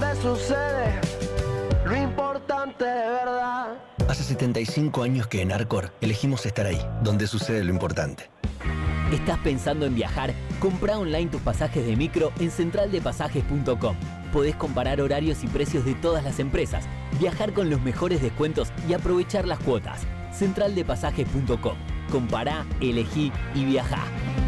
donde sucede lo importante de verdad. Hace 75 años que en Arcor elegimos estar ahí, donde sucede lo importante. ¿Estás pensando en viajar? Comprá online tus pasajes de micro en centraldepasajes.com. Podés comparar horarios y precios de todas las empresas, viajar con los mejores descuentos y aprovechar las cuotas. Centraldepasajes.com. Compará, elegí y viajá.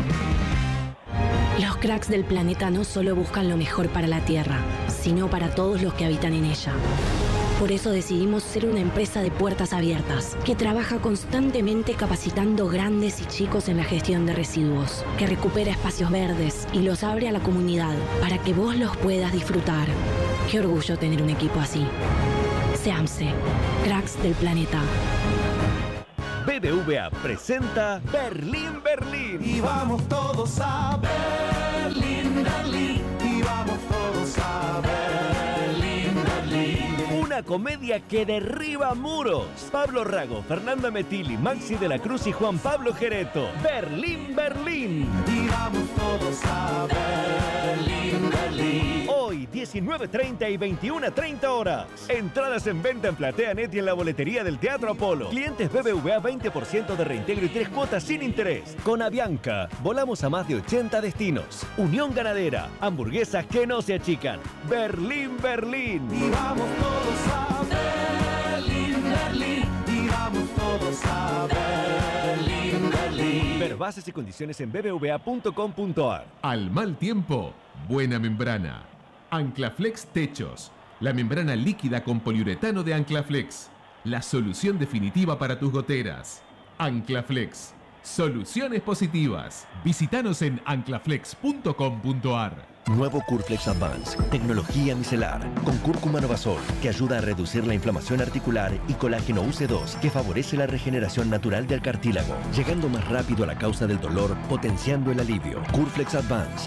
Los cracks del planeta no solo buscan lo mejor para la Tierra, sino para todos los que habitan en ella. Por eso decidimos ser una empresa de puertas abiertas, que trabaja constantemente capacitando grandes y chicos en la gestión de residuos, que recupera espacios verdes y los abre a la comunidad para que vos los puedas disfrutar. Qué orgullo tener un equipo así. SEAMSE, cracks del planeta. BBVA presenta Berlín, Berlín. Y vamos todos a Berlín, Berlín. Y vamos todos a Berlín, Berlín. Una comedia que derriba muros. Pablo Rago, Fernanda Metilli, Maxi de la Cruz y Juan Pablo Gereto. Berlín, Berlín. Y vamos todos a Berlín, Berlín. Hoy, 19:30 y 21:30 horas. Entradas en venta en PlateaNet y en la boletería del Teatro Apolo. Clientes BBVA 20% de reintegro y 3 cuotas sin interés. Con Avianca, volamos a más de 80 destinos. Unión Ganadera, hamburguesas que no se achican. Berlín, Berlín. Y vamos todos a Berlín, Berlín. Y vamos todos a Berlín, Berlín. Ver bases y condiciones en bbva.com.ar. Al mal tiempo, buena membrana. Anclaflex Techos. La membrana líquida con poliuretano de Anclaflex. La solución definitiva para tus goteras. Anclaflex. Soluciones positivas. Visítanos en anclaflex.com.ar. Nuevo Curflex Advance, tecnología micelar, con cúrcuma novasol, que ayuda a reducir la inflamación articular, y colágeno UC2, que favorece la regeneración natural del cartílago, llegando más rápido a la causa del dolor, potenciando el alivio. Curflex Advance.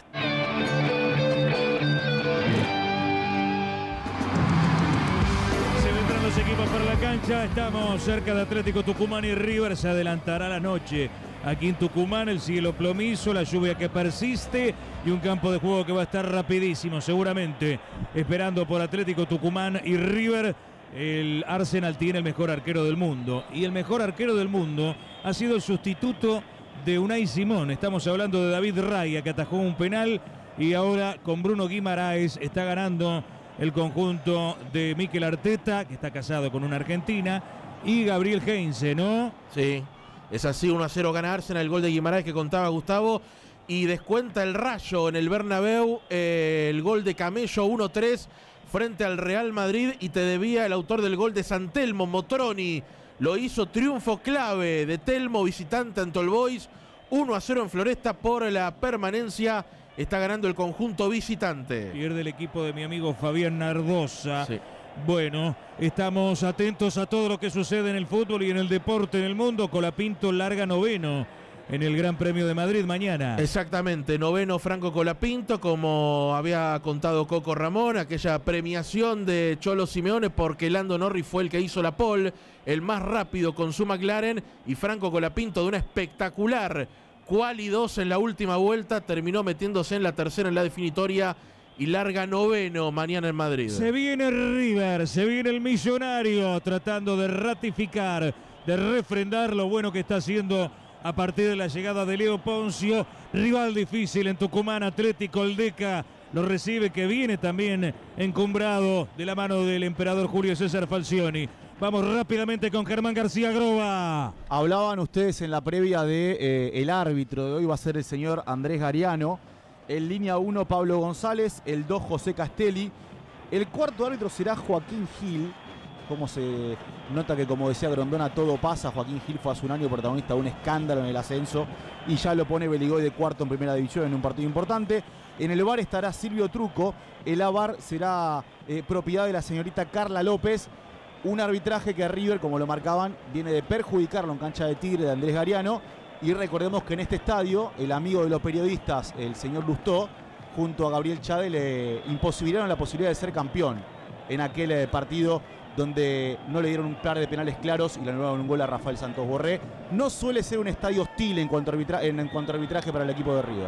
Se vendrán los equipos para la cancha. Estamos cerca de Atlético Tucumán y River. Se adelantará la noche aquí en Tucumán, el cielo plomizo, la lluvia que persiste y un campo de juego que va a estar rapidísimo, seguramente esperando por Atlético Tucumán y River. El Arsenal tiene el mejor arquero del mundo, y el mejor arquero del mundo ha sido el sustituto de Unai Simón. Estamos hablando de David Raya, que atajó un penal, y ahora con Bruno Guimaraes está ganando el conjunto de Mikel Arteta, que está casado con una argentina, y Gabriel Heinze, ¿no? Sí. Es así, 1-0 gana Arsenal, el gol de Guimaraes que contaba Gustavo, y descuenta el Rayo en el Bernabéu, el gol de Camello 1-3 frente al Real Madrid, y te debía el autor del gol de San Telmo, Motroni, lo hizo, triunfo clave de Telmo, visitante ante All Boys, 1-0 en Floresta por la permanencia, está ganando el conjunto visitante. Pierde el equipo de mi amigo Fabián Nardosa. Sí. Bueno, estamos atentos a todo lo que sucede en el fútbol y en el deporte en el mundo. Colapinto larga noveno en el Gran Premio de Madrid mañana. Exactamente, noveno Franco Colapinto, como había contado Coco Ramón, aquella premiación de Cholo Simeone, porque Lando Norris fue el que hizo la pole, el más rápido con su McLaren, y Franco Colapinto, de una espectacular quali 2 en la última vuelta, terminó metiéndose en la tercera en la definitoria y larga noveno mañana en Madrid. Se viene River, se viene el millonario, tratando de ratificar, de refrendar lo bueno que está haciendo a partir de la llegada de Leo Poncio. Rival difícil en Tucumán, Atlético Oldeca lo recibe, que viene también encumbrado de la mano del emperador Julio César Falcioni. Vamos rápidamente con Germán García Groba. Hablaban ustedes en la previa de el árbitro de hoy va a ser el señor Andrés Gariano. En línea 1 Pablo González, el 2 José Castelli. El cuarto árbitro será Joaquín Gil. Como se nota que, como decía Grondona, todo pasa. Joaquín Gil fue hace un año protagonista de un escándalo en el ascenso y ya lo pone Beligoy de cuarto en primera división en un partido importante. En el VAR estará Silvio Truco. El VAR será propiedad de la señorita Carla López. Un arbitraje que River, como lo marcaban, viene de perjudicarlo en cancha de Tigre de Andrés Gariano. Y recordemos que en este estadio, el amigo de los periodistas, el señor Lustó, junto a Gabriel Chade, le imposibilitaron la posibilidad de ser campeón en aquel partido donde no le dieron un par de penales claros y le anularon un gol a Rafael Santos Borré. No suele ser un estadio hostil en cuanto a arbitraje para el equipo de River.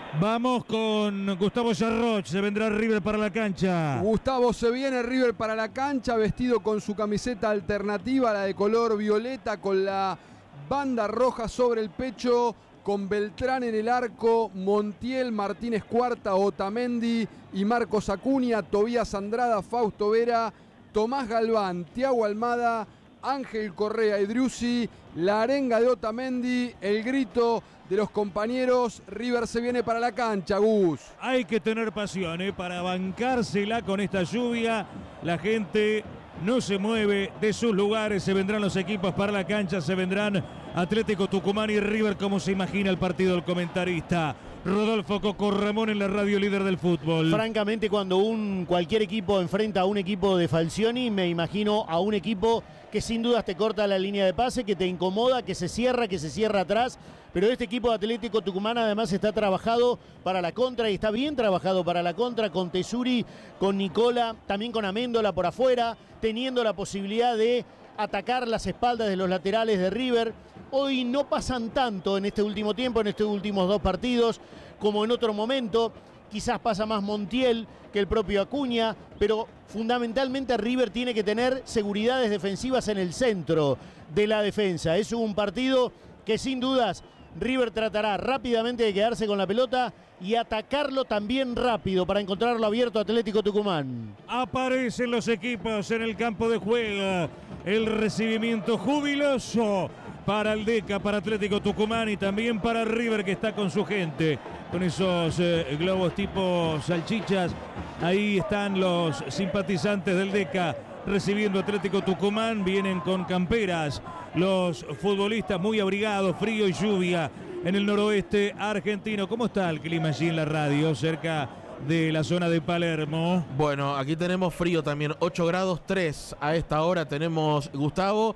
Vamos con Gustavo Sarroch, se vendrá River para la cancha. Gustavo, se viene River para la cancha, vestido con su camiseta alternativa, la de color violeta, con la banda roja sobre el pecho, con Beltrán en el arco, Montiel, Martínez Cuarta, Otamendi y Marcos Acuña, Tobías Andrada, Fausto Vera, Tomás Galván, Thiago Almada, Ángel Correa y Driussi, la arenga de Otamendi, el grito de los compañeros. River se viene para la cancha, Gus. Hay que tener pasión para bancársela con esta lluvia. La gente no se mueve de sus lugares. Se vendrán los equipos para la cancha. Se vendrán Atlético Tucumán y River, como se imagina el partido del comentarista Rodolfo Coco Ramón en la radio líder del fútbol. Francamente, cuando cualquier equipo enfrenta a un equipo de Falcioni, me imagino a un equipo que sin dudas te corta la línea de pase, que te incomoda, que se cierra atrás. Pero este equipo de Atlético Tucumán además está trabajado para la contra y está bien trabajado para la contra, con Tesuri, con Nicola, también con Améndola por afuera, teniendo la posibilidad de atacar las espaldas de los laterales de River. Hoy no pasan tanto en este último tiempo, en estos últimos 2 partidos, como en otro momento. Quizás pasa más Montiel que el propio Acuña, pero fundamentalmente River tiene que tener seguridades defensivas en el centro de la defensa. Es un partido que sin dudas River tratará rápidamente de quedarse con la pelota y atacarlo también rápido para encontrarlo abierto a Atlético Tucumán. Aparecen los equipos en el campo de juego. El recibimiento jubiloso para el Deca, para Atlético Tucumán y también para River, que está con su gente, con esos globos tipo salchichas. Ahí están los simpatizantes del Deca recibiendo Atlético Tucumán. Vienen con camperas los futbolistas, muy abrigados, frío y lluvia en el noroeste argentino. ¿Cómo está el clima allí en la radio, cerca de la zona de Palermo? Bueno, aquí tenemos frío también, 8 grados 3 a esta hora tenemos, Gustavo.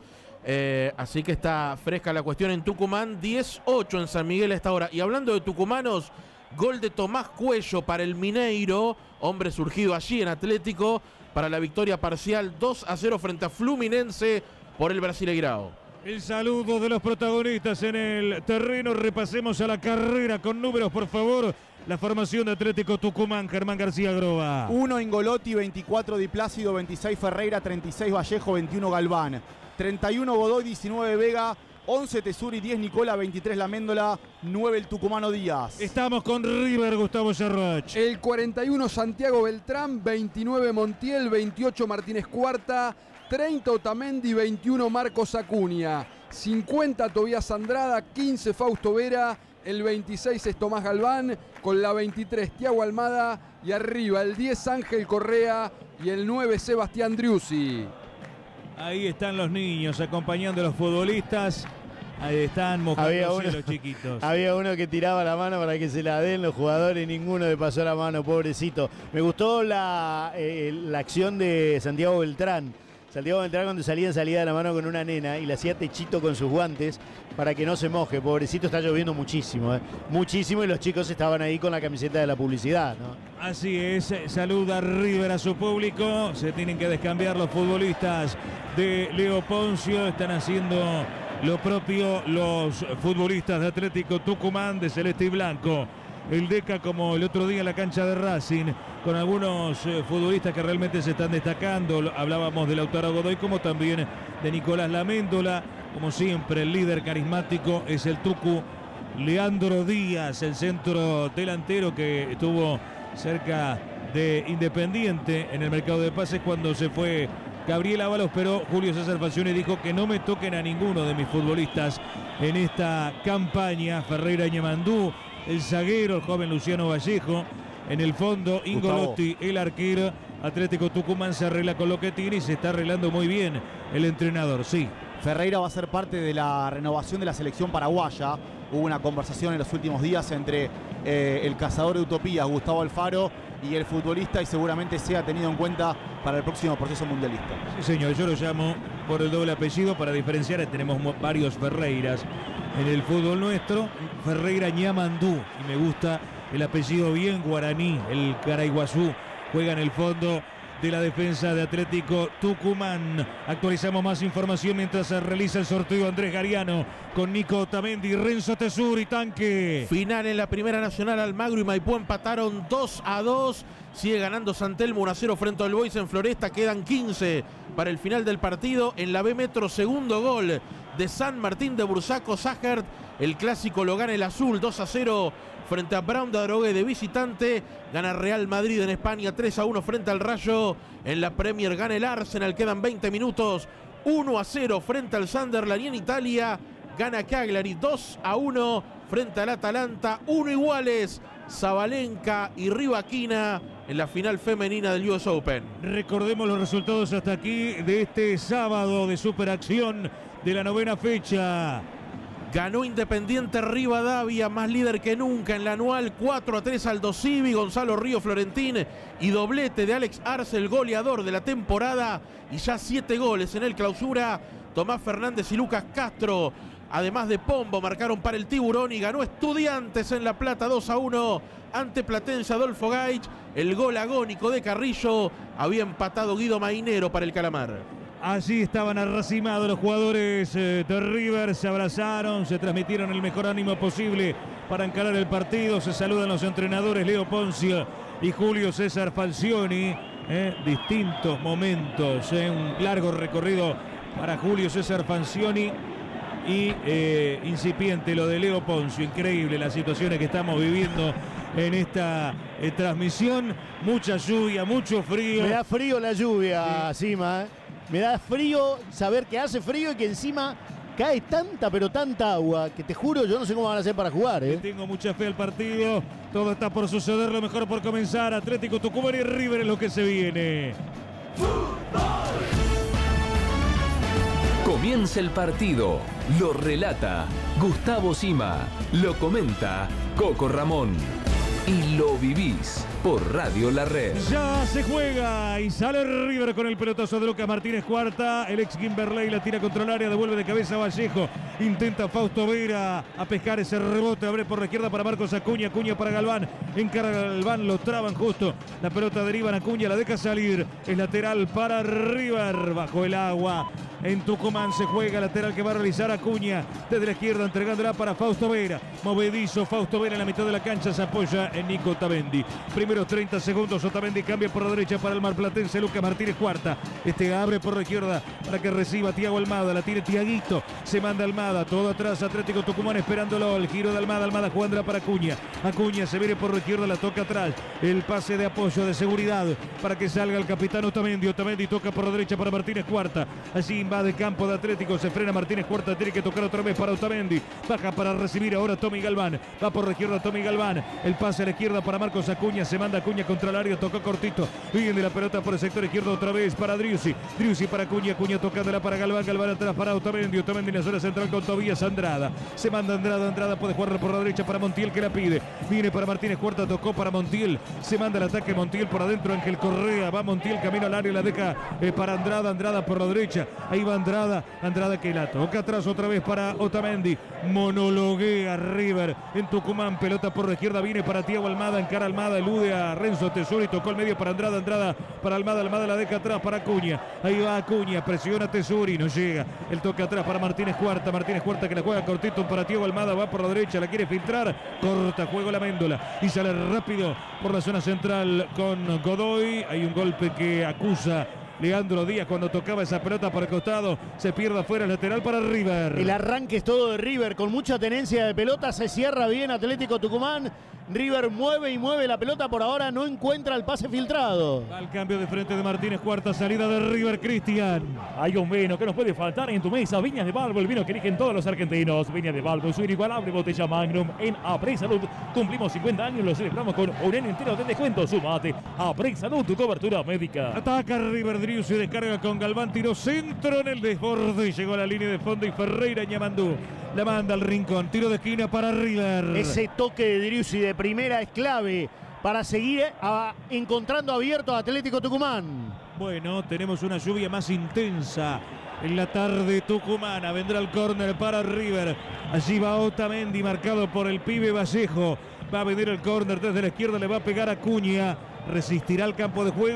Así que está fresca la cuestión en Tucumán. 10-8 en San Miguel a esta hora. Y hablando de tucumanos, gol de Tomás Cuello para el Mineiro, hombre surgido allí en Atlético, para la victoria parcial 2-0 frente a Fluminense por el Brasileirao. El saludo de los protagonistas en el terreno. Repasemos a la carrera con números, por favor. La formación de Atlético Tucumán, Germán García Groba. 1 Ingolotti, 24 Di Plácido, 26 Ferreira, 36 Vallejo, 21 Galván, 31 Godoy, 19 Vega, 11 Tesuri, 10 Nicola, 23 Laméndola, 9 el tucumano Díaz. Estamos con River, Gustavo Sarroch. El 41 Santiago Beltrán, 29 Montiel, 28 Martínez Cuarta, 30 Otamendi, 21 Marcos Acuña, 50 Tobías Andrada, 15 Fausto Vera, el 26 es Tomás Galván, con la 23 Thiago Almada y arriba el 10 Ángel Correa y el 9 Sebastián Driussi. Ahí están los niños acompañando a los futbolistas. Ahí están mojándose los chiquitos. Había uno que tiraba la mano para que se la den los jugadores, ninguno le pasó la mano, pobrecito. Me gustó la acción de Santiago Beltrán. Santiago Beltrán, cuando salía de la mano con una nena y le hacía techito con sus guantes para que no se moje. Pobrecito, está lloviendo muchísimo, muchísimo, y los chicos estaban ahí con la camiseta de la publicidad, ¿no? Así es, saluda River a su público. Se tienen que descambiar los futbolistas de Leo Poncio. Están haciendo lo propio los futbolistas de Atlético Tucumán, de celeste y blanco. El Deca, como el otro día en la cancha de Racing, con algunos futbolistas que realmente se están destacando. Hablábamos de Lautaro Godoy, como también de Nicolás Laméndola. Como siempre, el líder carismático es el Tucu Leandro Díaz, el centro delantero que estuvo cerca de Independiente en el mercado de pases cuando se fue Gabriel Ábalos, pero Julio César Falcioni dijo que no me toquen a ninguno de mis futbolistas en esta campaña. Ferreira Ñemandú, el zaguero, el joven Luciano Vallejo. En el fondo, Ingolotti, el arquero. Atlético Tucumán se arregla con lo que tiene y se está arreglando muy bien el entrenador, sí. Ferreira va a ser parte de la renovación de la selección paraguaya. Hubo una conversación en los últimos días entre el cazador de utopías, Gustavo Alfaro, y el futbolista, y seguramente sea tenido en cuenta para el próximo proceso mundialista. Sí, señor, yo lo llamo por el doble apellido para diferenciar. Tenemos varios Ferreiras en el fútbol nuestro. Ferreira Ñamandú, y me gusta el apellido bien guaraní, el Caraiguazú. Juega en el fondo de la defensa de Atlético Tucumán. Actualizamos más información mientras se realiza el sorteo Andrés Gariano con Nico Otamendi, Renzo Tesuri, Tanque. Final en la Primera Nacional. Almagro y Maipú empataron 2-2. Sigue ganando San Telmo 1-0 frente al Boys en Floresta. Quedan 15 para el final del partido. En la B Metro, segundo gol de San Martín de Bursaco. Sájert, el clásico lo gana el azul 2-0 frente a Brown de Adrogué de visitante. Gana Real Madrid en España 3-1 frente al Rayo. En la Premier gana el Arsenal. Quedan 20 minutos. 1-0 frente al Sunderland. Y en Italia gana Cagliari 2-1 frente al Atalanta. 1 iguales. Sabalenka y Rivaquina en la final femenina del US Open. Recordemos los resultados hasta aquí de este sábado de superacción de la 9ª fecha. Ganó Independiente Rivadavia, más líder que nunca en la anual, 4-3 Aldo Civi, Gonzalo Río Florentín y doblete de Alex Arce, el goleador de la temporada, y ya 7 goles en el clausura. Tomás Fernández y Lucas Castro, además de Pombo, marcaron para el Tiburón y ganó Estudiantes en La Plata 2-1 ante Platense. Adolfo Gaich, el gol agónico de Carrillo, había empatado Guido Mainero para el Calamar. Así estaban arracimados los jugadores de River, se abrazaron, se transmitieron el mejor ánimo posible para encarar el partido. Se saludan los entrenadores Leo Poncia y Julio César Falcioni. Distintos momentos, un largo recorrido para Julio César Falcioni y incipiente lo de Leo Poncio. Increíble las situaciones que estamos viviendo en esta transmisión. Mucha lluvia, mucho frío. Me da frío la lluvia, Sima. Me da frío saber que hace frío y que encima cae tanta, pero tanta agua, que te juro, yo no sé cómo van a hacer para jugar. Tengo mucha fe al partido. Todo está por suceder, lo mejor por comenzar. Atlético Tucumán y River es lo que se viene. Comienza el partido. Lo relata Gustavo Sima. Lo comenta Coco Ramón. Y lo vivís por Radio La Red. Ya se juega y sale River con el pelotazo de Lucas Martínez Cuarta. El ex Kimberley la tira contra el área, devuelve de cabeza a Vallejo. Intenta Fausto Vera a pescar ese rebote. Abre por la izquierda para Marcos Acuña. Acuña para Galván. Encarga Galván, lo traban justo. La pelota deriva en Acuña, la deja salir. Es lateral para River. Bajo el agua. En Tucumán se juega, lateral que va a realizar Acuña desde la izquierda, entregándola para Fausto Vera. Movedizo Fausto Vera en la mitad de la cancha, se apoya en Nico Otamendi. Primeros 30 segundos, Otamendi cambia por la derecha para el marplatense Lucas Martínez Cuarta. Abre por la izquierda para que reciba Tiago Almada, la tiene Tiaguito, se manda Almada, todo atrás Atlético Tucumán esperándolo, el giro de Almada, Almada jugándola para Acuña. Acuña se viene por la izquierda, la toca atrás, el pase de apoyo, de seguridad para que salga el capitán Otamendi. Otamendi toca por la derecha para Martínez Cuarta, así va de campo de Atlético, se frena Martínez Cuarta, tiene que tocar otra vez para Otamendi, baja para recibir ahora Tommy Galván, va por la izquierda Tommy Galván, el pase a la izquierda para Marcos Acuña, se manda Acuña contra el área, tocó cortito, viene la pelota por el sector izquierdo otra vez para Driussi, Driussi para Acuña, Acuña tocándola para Galván, Galván atrás para Otamendi, Otamendi en la zona central con Tobías Andrada, se manda Andrada, Andrada puede jugar por la derecha para Montiel que la pide, viene para Martínez Cuarta, tocó para Montiel, se manda el ataque Montiel por adentro, Ángel Correa, va Montiel camino al área, la deja para Andrada, Andrada por la derecha, ahí va Andrada, Andrada que la toca atrás otra vez para Otamendi, monologuea River en Tucumán, pelota por la izquierda, viene para Tiago Almada, encara Almada, elude a Renzo Tesuri, tocó el medio para Andrada, Andrada para Almada, Almada la deja atrás para Acuña, ahí va Acuña, presiona Tesuri, no llega, el toque atrás para Martínez Cuarta, Martínez Cuarta que la juega cortito para Tiago Almada, va por la derecha, la quiere filtrar, corta juego la Méndola y sale rápido por la zona central con Godoy, hay un golpe que acusa Leandro Díaz cuando tocaba esa pelota para el costado, se pierde afuera, el lateral para River. El arranque es todo de River, con mucha tenencia de pelota, se cierra bien Atlético Tucumán. River mueve y mueve la pelota, por ahora no encuentra el pase filtrado. Al cambio de frente de Martínez Cuarta, salida de River, Cristian. Hay un vino que nos puede faltar en tu mesa, Viñas de Balbo, el vino que eligen todos los argentinos. Viñas de Balbo, su inigualable botella Magnum en Apre Salud. Cumplimos 50 años, lo celebramos con un año entero de descuento. Sumate, Apre Salud, tu cobertura médica. Ataca River, Driussi descarga con Galván, tiro centro en el desborde, llegó a la línea de fondo y Ferreira Ñamandú la manda al rincón, tiro de esquina para River. Ese toque de Driussi de primera es clave para seguir encontrando abierto a Atlético Tucumán. Bueno, tenemos una lluvia más intensa en la tarde tucumana. Vendrá el córner para River. Allí va Otamendi, marcado por el pibe Vallejo. Va a venir el córner desde la izquierda, le va a pegar a Acuña. Resistirá el campo de juego.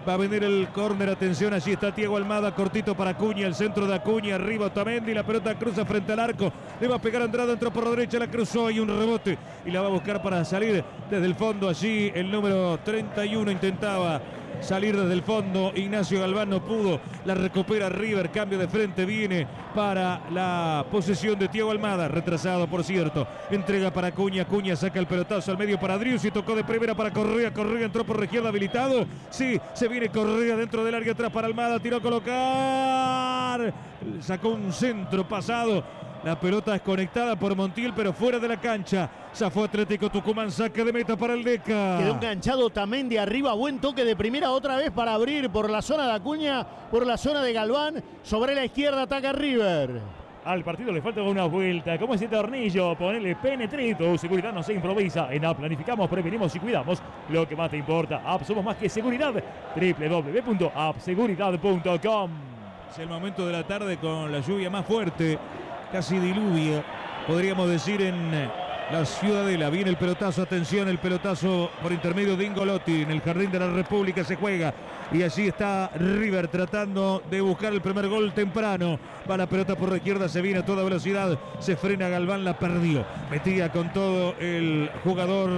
Va a venir el córner, atención, allí está Thiago Almada, cortito para Acuña, el centro de Acuña, arriba Otamendi, la pelota cruza frente al arco, le va a pegar Andrade, entró por la derecha, la cruzó, hay un rebote y la va a buscar para salir desde el fondo. Allí el número 31 intentaba salir desde el fondo, Ignacio Galván no pudo, la recupera River, cambio de frente, viene para la posesión de Thiago Almada, retrasado por cierto, entrega para Acuña, Acuña saca el pelotazo al medio para Driussi, tocó de primera para Correa, Correa entró por izquierda habilitado, sí, se viene Correa dentro del área atrás para Almada, tiró a colocar, sacó un centro pasado. La pelota es conectada por Montiel, pero fuera de la cancha. Zafó Atlético Tucumán, saque de meta para el Deca. Quedó enganchado Otamendi arriba, buen toque de primera otra vez para abrir por la zona de Acuña, por la zona de Galván. Sobre la izquierda ataca River. Al partido le falta una vuelta, como ese tornillo, ponele penetrito, seguridad no se improvisa, en App planificamos, prevenimos y cuidamos lo que más te importa. App, somos más que seguridad, www.appseguridad.com. Es el momento de la tarde con la lluvia más fuerte, casi diluvia, podríamos decir, en la Ciudadela. Viene el pelotazo, atención, el pelotazo por intermedio de Ingolotti, en el Jardín de la República se juega, y allí está River tratando de buscar el primer gol temprano. Va la pelota por la izquierda, se viene a toda velocidad, se frena Galván, la perdió, metía con todo el jugador